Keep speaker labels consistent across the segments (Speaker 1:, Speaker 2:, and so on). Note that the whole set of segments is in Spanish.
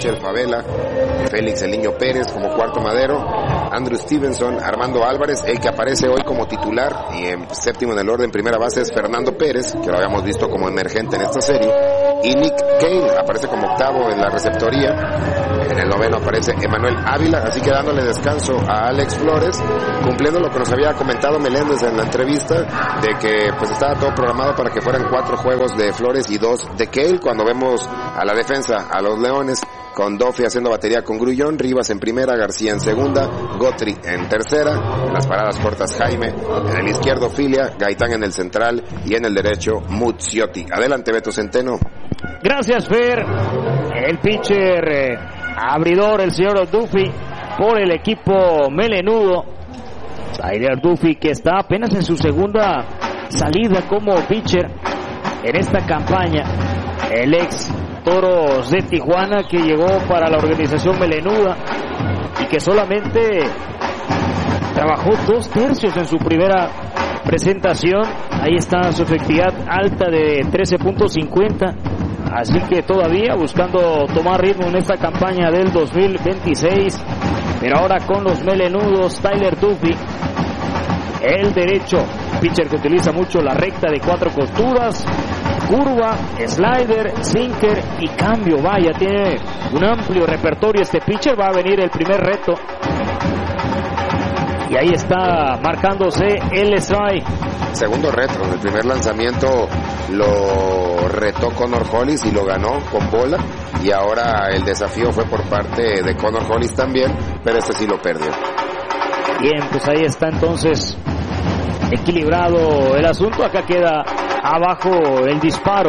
Speaker 1: Mitchell, Favela, Félix el Niño Pérez como cuarto madero, Andrew Stevenson, Armando Álvarez, el que aparece hoy como titular, y en séptimo en el orden primera base es Fernando Pérez, que lo habíamos visto como emergente en esta serie, y Nick Cale aparece como octavo en la receptoría. En el noveno aparece Emanuel Ávila, así que dándole descanso a Alex Flores, cumpliendo lo que nos había comentado Meléndez en la entrevista, de que pues estaba todo programado para que fueran 4 juegos de Flores y 2 de Cale. Cuando vemos a la defensa, a los Leones, con Duffy haciendo batería con Grullón, Rivas en primera, García en segunda, Gotri en tercera, en las paradas cortas Jaime, en el izquierdo Filia, Gaitán en el central y en el derecho Muziotti. Adelante, Beto Centeno.
Speaker 2: Gracias, Fer. El pitcher abridor, el señor Duffy, por el equipo melenudo. Tyler Duffy, que está apenas en su segunda salida como pitcher en esta campaña. El ex Toros de Tijuana, que llegó para la organización melenuda y que solamente trabajó 2 tercios en su primera presentación. Ahí está su efectividad alta de 13.50. Así que todavía buscando tomar ritmo en esta campaña del 2026. Pero ahora con los melenudos, Tyler Duffy, el derecho, pitcher que utiliza mucho la recta de 4 costuras, curva, slider, sinker y cambio. Vaya, tiene un amplio repertorio este pitcher. Va a venir el primer reto. Y ahí está marcándose el strike.
Speaker 1: Segundo reto, en el primer lanzamiento lo retó Connor Hollis y lo ganó con bola, y ahora el desafío fue por parte de Connor Hollis también, pero este sí lo perdió.
Speaker 2: Bien, pues ahí está entonces equilibrado el asunto. Acá queda abajo el disparo.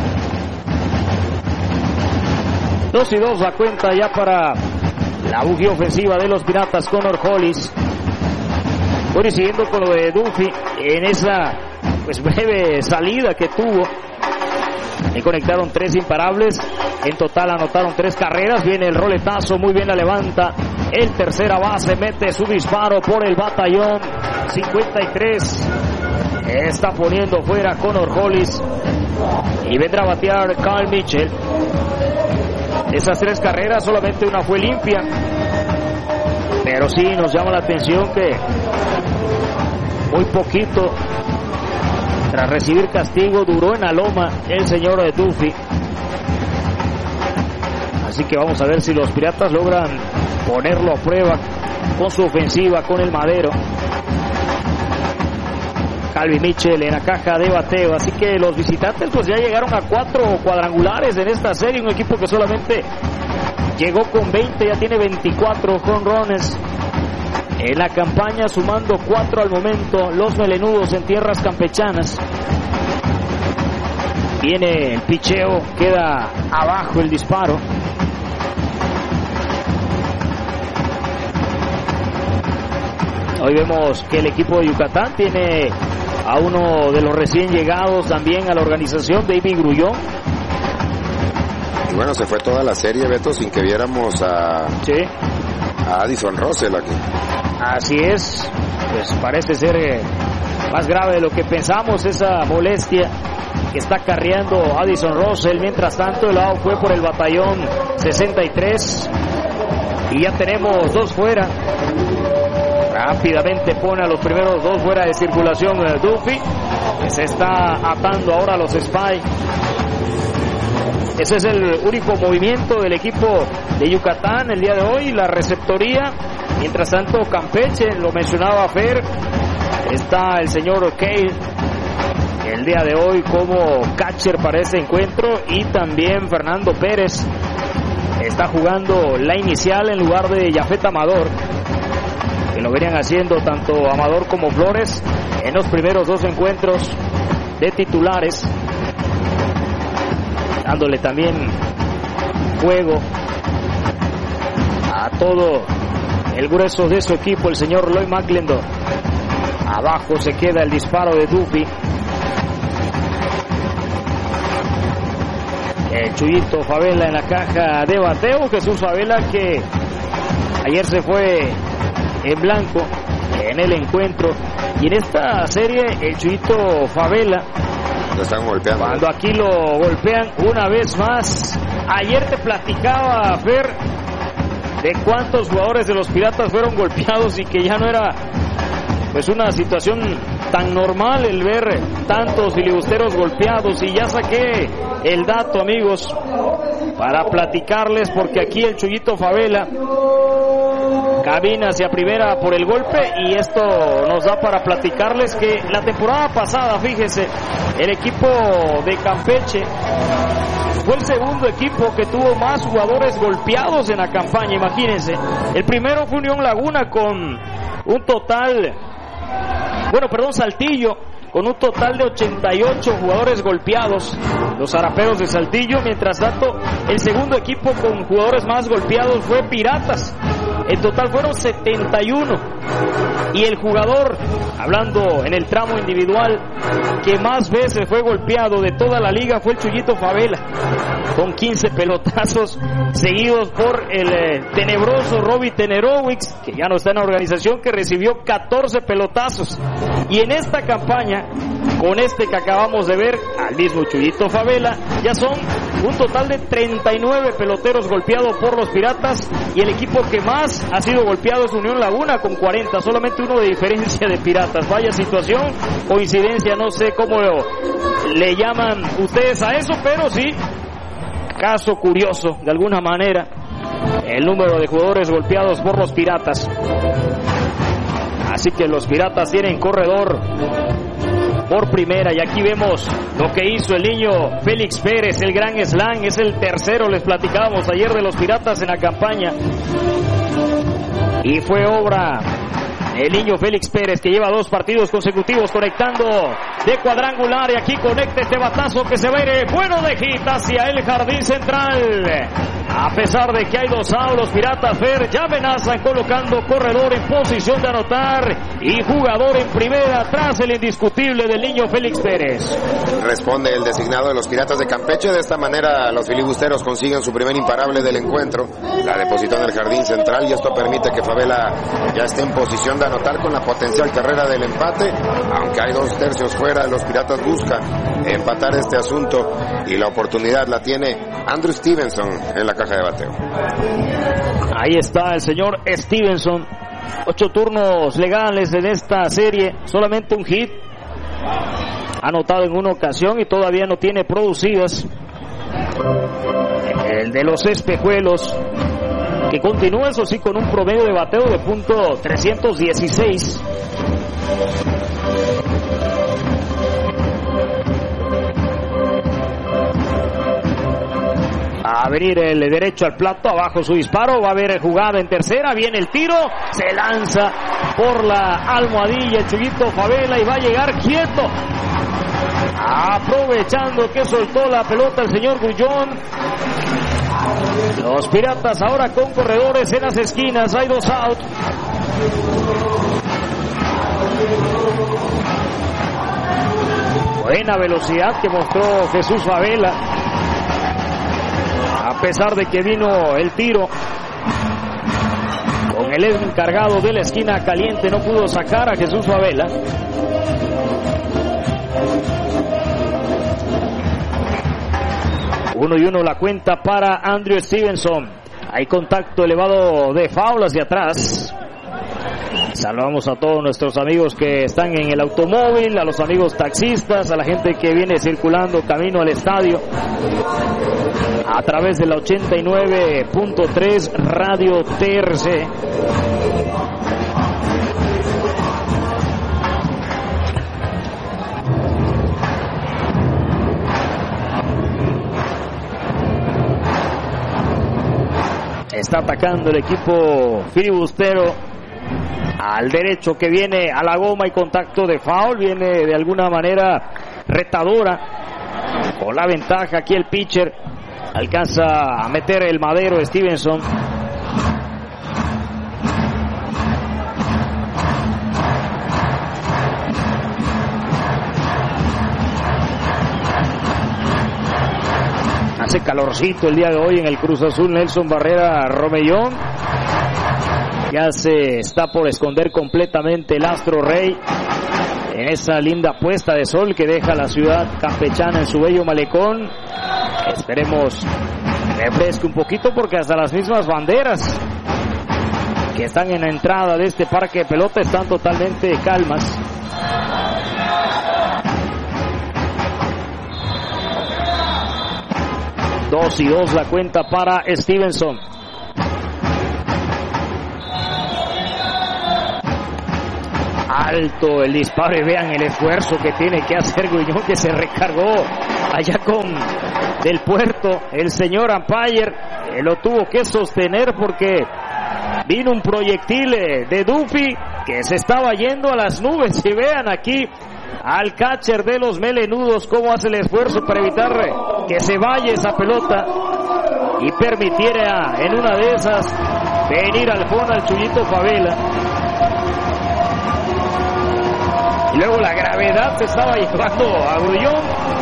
Speaker 2: 2-2 la cuenta ya para la bugia ofensiva de los Piratas. Connor Hollis. Bueno, y siguiendo con lo de Duffy, en esa pues breve salida que tuvo, le conectaron 3 imparables, en total anotaron 3 carreras. Viene el roletazo, muy bien la levanta el tercera base, mete su disparo por el batallón 53, está poniendo fuera Connor Hollis y vendrá a batear Carl Mitchell. Esas 3 carreras, solamente una fue limpia, pero sí nos llama la atención que muy poquito tras recibir castigo duró en la loma el señor Duffy. Así que vamos a ver si los Piratas logran ponerlo a prueba con su ofensiva, con el madero. Calvin Mitchell en la caja de bateo. Así que los visitantes pues ya llegaron a 4 cuadrangulares en esta serie. Un equipo que solamente llegó con 20, ya tiene 24 jonrones en la campaña, sumando 4 al momento los melenudos en tierras campechanas. Viene el picheo, queda abajo el disparo. Hoy vemos que el equipo de Yucatán tiene a uno de los recién llegados también a la organización, David Grullón.
Speaker 1: Y bueno, se fue toda la serie, Beto, sin que viéramos a Addison Russell aquí.
Speaker 2: Así es, pues parece ser más grave de lo que pensamos esa molestia que está acarreando Addison Russell. Mientras tanto, el lado fue por el batallón 63 y ya tenemos 2 fuera. Rápidamente pone a los primeros 2 fuera de circulación Duffy, que se está atando ahora a los Spy. Ese es el único movimiento del equipo de Yucatán el día de hoy, la receptoría. Mientras tanto, Campeche, lo mencionaba Fer, está el señor Cale el día de hoy como catcher para ese encuentro, y también Fernando Pérez está jugando la inicial en lugar de Yafet Amador, que lo venían haciendo tanto Amador como Flores en los primeros 2 encuentros de titulares, dándole también juego a todo el grueso de su equipo, el señor Lloyd McClendon. Abajo se queda el disparo de Duffy. El Chuyito Favela en la caja de bateo. Jesús Favela, que ayer se fue en blanco en el encuentro, y en esta serie el Chuyito Favela,
Speaker 1: lo están golpeando.
Speaker 2: Cuando aquí lo golpean una vez más, Ayer te platicaba, Fer, de cuántos jugadores de los Piratas fueron golpeados y que ya no era pues una situación tan normal el ver tantos filibusteros golpeados, y ya saqué el dato, amigos, para platicarles, porque aquí el Chuyito Favela camina hacia primera por el golpe, y esto nos da para platicarles que la temporada pasada, fíjese, el equipo de Campeche fue el segundo equipo que tuvo más jugadores golpeados en la campaña, imagínense. El primero fue Unión Laguna con un total, Saltillo, con un total de 88 jugadores golpeados, los Zaraperos de Saltillo. Mientras tanto, el segundo equipo con jugadores más golpeados fue Piratas. En total fueron 71. Y el jugador, hablando en el tramo individual, que más veces fue golpeado de toda la liga fue el Chuyito Favela, con 15 pelotazos, seguidos por el tenebroso Robbie Tenerowicz, que ya no está en la organización, que recibió 14 pelotazos. Y en esta campaña, con este que acabamos de ver, al mismo Chuyito Favela, ya son un total de 39 peloteros golpeados por los Piratas, y el equipo que más ha sido golpeado es Unión Laguna con 40, solamente uno de diferencia de Piratas. Vaya situación, coincidencia, no sé cómo le llaman ustedes a eso, pero sí, caso curioso, de alguna manera, el número de jugadores golpeados por los Piratas. Así que los Piratas tienen corredor por primera, y aquí vemos lo que hizo el niño Félix Pérez, el gran slam, es el tercero, les platicábamos ayer, de los Piratas en la campaña, y fue obra el niño Félix Pérez, que lleva 2 partidos consecutivos conectando de cuadrangular, y aquí conecta este batazo que se va a ir bueno de hit hacia el jardín central. A pesar de que hay 2 outs, los Piratas, Fer, ya amenazan colocando corredor en posición de anotar y jugador en primera tras el indiscutible del niño Félix Pérez.
Speaker 1: Responde el designado de los Piratas de Campeche. De esta manera los filibusteros consiguen su primer imparable del encuentro. La depositó en el jardín central, y esto permite que Favela ya esté en posición de anotar con la potencial carrera del empate. Aunque hay 2 tercios fuera, los Piratas buscan empatar este asunto, y la oportunidad la tiene Andrew Stevenson en la caja de bateo.
Speaker 2: Ahí está el señor Stevenson, 8 turnos legales en esta serie, solamente un hit anotado en una ocasión y todavía no tiene producidas. El de los Espejuelos, que continúa, eso sí, con un promedio de bateo de .316. A venir el derecho al plato, abajo su disparo, va a haber jugada en tercera, viene el tiro, se lanza por la almohadilla el Chuyito Favela y va a llegar quieto, aprovechando que soltó la pelota el señor Grullón. Los Piratas ahora con corredores en las esquinas, hay 2 outs. Buena velocidad que mostró Jesús Favela, a pesar de que vino el tiro. Con el encargado de la esquina caliente no pudo sacar a Jesús Favela. Uno y uno la cuenta para Andrew Stevenson. Hay contacto elevado de foul hacia atrás. Saludamos a todos nuestros amigos que están en el automóvil, a los amigos taxistas, a la gente que viene circulando camino al estadio a través de la 89.3 Radio TRC. Está atacando el equipo filibustero al derecho, que viene a la goma y contacto de foul, viene de alguna manera retadora. Con la ventaja aquí el pitcher alcanza a meter el madero Stevenson. Hace calorcito el día de hoy en el Cruz Azul. Nelson Barrera Romellón ya se está por esconder completamente el Astro Rey en esa linda puesta de sol que deja la ciudad campechana en su bello malecón. Esperemos refresque un poquito, porque hasta las mismas banderas que están en la entrada de este parque de pelota están totalmente calmas. Dos y dos la cuenta para Stevenson. Alto el disparo y vean el esfuerzo que tiene que hacer Grullón, que se recargó allá con del puerto. El señor umpire lo tuvo que sostener porque vino un proyectil de Duffy que se estaba yendo a las nubes. Y vean aquí al catcher de los melenudos cómo hace el esfuerzo para evitar que se vaya esa pelota y permitiera en una de esas venir al fondo al Chuyito Favela. Y luego la gravedad se estaba llevando a Grullón,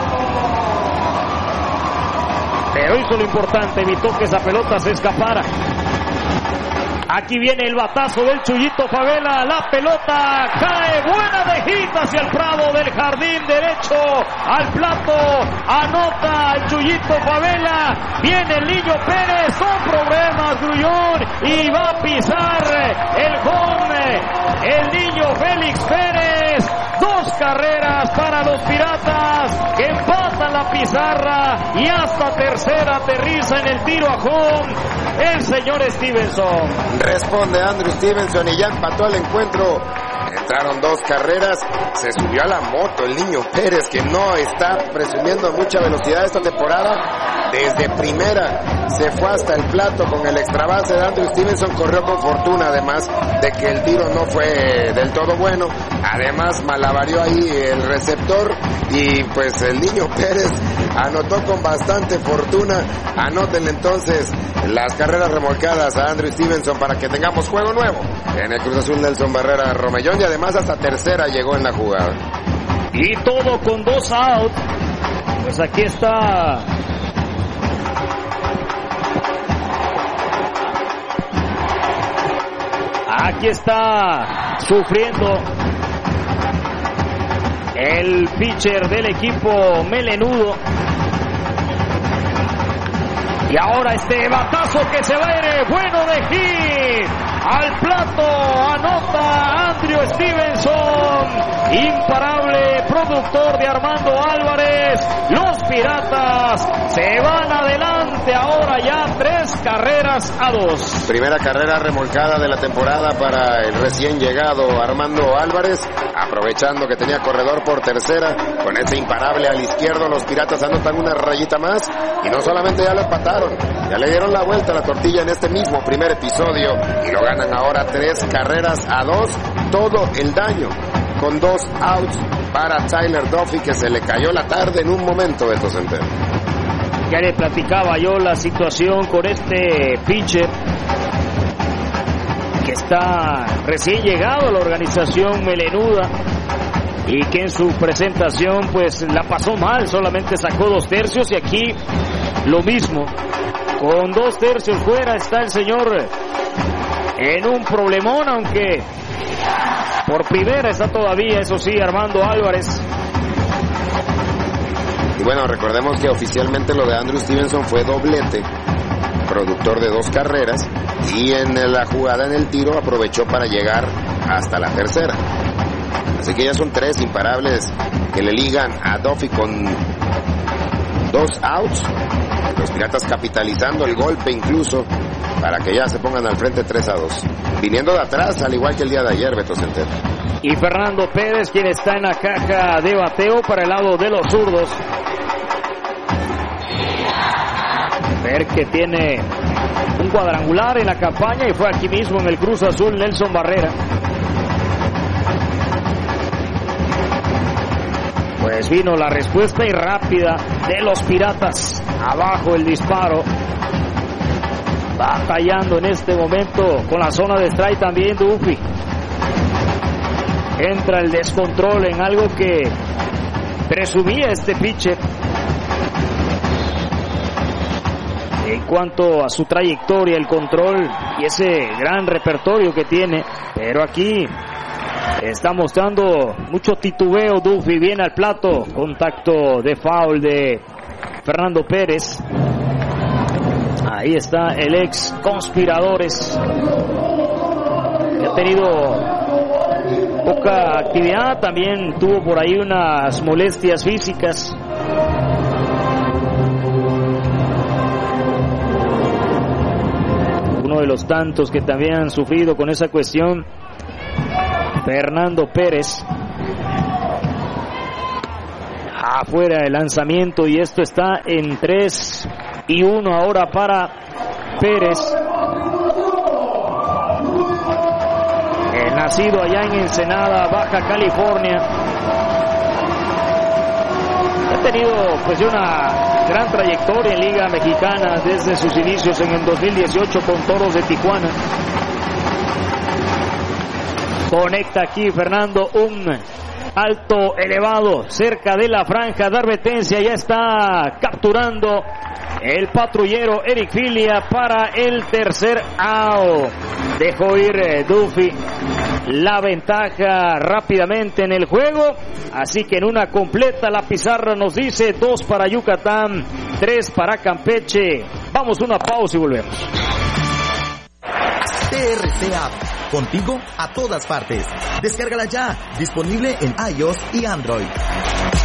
Speaker 2: pero hizo lo importante, evitó que esa pelota se escapara. Aquí viene el batazo del Chuyito Favela, la pelota cae buena de hit hacia el prado del jardín derecho, al plato, anota el Chuyito Favela, viene el Niño Pérez, son problemas Grullón, y va a pisar el home, el Niño Félix Pérez. 2 carreras para los Piratas que empatan la pizarra y hasta tercera aterriza en el tiro a home el señor Stevenson.
Speaker 1: Responde Andrew Stevenson y ya empató el encuentro. Entraron 2 carreras, se subió a la moto el Niño Pérez, que no está presumiendo mucha velocidad esta temporada. Desde primera se fue hasta el plato con el extra base de Andrew Stevenson, corrió con fortuna, además de que el tiro no fue del todo bueno. Además malavarió ahí el receptor y pues el Niño Pérez anotó con bastante fortuna. Anótenle entonces las carreras remolcadas a Andrew Stevenson para que tengamos juego nuevo en el Cruz Azul. Nelson Barrera Romellón, y además hasta tercera llegó en la jugada.
Speaker 2: Y todo con 2 outs. Pues aquí está sufriendo el pitcher del equipo melenudo. Y ahora este batazo que se va a ir bueno de hit. Al plato anota Andrew Stevenson. Imparable productor de Armando Álvarez. Los Piratas se van adelante ahora ya 3-2.
Speaker 1: Primera carrera remolcada de la temporada para el recién llegado Armando Álvarez. Aprovechando que tenía corredor por tercera, con ese imparable al izquierdo, los Piratas anotan una rayita más. Y no solamente ya lo empataron, ya le dieron la vuelta a la tortilla en este mismo primer episodio y lo ganan ahora 3-2. Todo el daño con 2 outs para Tyler Duffy, que se le cayó la tarde en un momento de Centeno.
Speaker 2: Ya le platicaba yo la situación con este pitcher que está recién llegado a la organización melenuda y que en su presentación pues la pasó mal, solamente sacó 2 tercios, y aquí lo mismo, con 2 tercios fuera está el señor en un problemón, aunque por primera está todavía, eso sí, Armando Álvarez.
Speaker 1: Y bueno, recordemos que oficialmente lo de Andrew Stevenson fue doblete, productor de 2 carreras, y en la jugada en el tiro aprovechó para llegar hasta la tercera. Así que ya son 3 imparables que le ligan a Duffy con 2 outs. Los Piratas capitalizando el golpe incluso para que ya se pongan al frente 3-2. Viniendo de atrás, al igual que el día de ayer, Beto Centeno.
Speaker 2: Y Fernando Pérez, quien está en la caja de bateo para el lado de los zurdos. Ver que tiene un cuadrangular en la campaña y fue aquí mismo en el Cruz Azul Nelson Barrera. Pues vino la respuesta y rápida de los Piratas. Abajo el disparo. Batallando en este momento con la zona de strike también Duffy. Entra el descontrol en algo que presumía este pitcher en cuanto a su trayectoria, el control y ese gran repertorio que tiene. Pero aquí está mostrando mucho titubeo Duffy. Viene al plato, contacto de foul de Fernando Pérez. Ahí está el ex Conspiradores. Ha tenido poca actividad, también tuvo por ahí unas molestias físicas. Uno de los tantos que también han sufrido con esa cuestión, Fernando Pérez. Afuera el lanzamiento y esto está en 3-1 ahora para Pérez. El nacido allá en Ensenada, Baja California. Ha tenido pues una gran trayectoria en Liga Mexicana desde sus inicios en el 2018 con Toros de Tijuana. Conecta aquí Fernando, un alto elevado cerca de la franja de advertencia. Ya está capturando el patrullero Eric Filia para el tercer out. Dejó ir Duffy la ventaja rápidamente en el juego, así que en una completa la pizarra nos dice 2 para Yucatán, 3 para Campeche. Vamos a una pausa y volvemos.
Speaker 3: TRC App, contigo a todas partes. Descárgala ya, disponible en iOS y Android.